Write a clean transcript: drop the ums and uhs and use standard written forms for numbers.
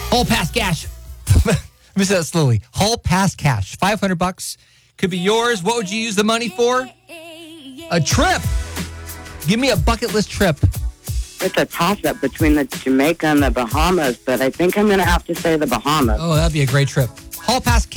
Hall pass cash. Let me say that slowly. Hall pass cash. $500 could be yours. What would you use the money for? A trip. Give me a bucket list trip. It's a toss-up between the Jamaica and the Bahamas, but I think I'm going to have to say the Bahamas. Oh, that'd be a great trip. Hall pass